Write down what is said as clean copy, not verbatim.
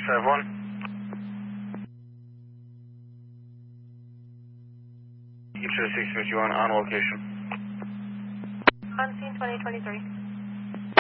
51. Future 651 on location. On scene 2023.